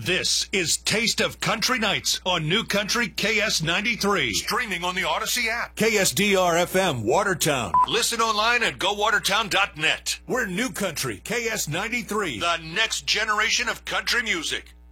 This is Taste of Country Nights on New Country KS93. Streaming on the Odyssey app. KSDR-FM Watertown. Listen online at gowatertown.net. We're New Country KS93. The next generation of country music.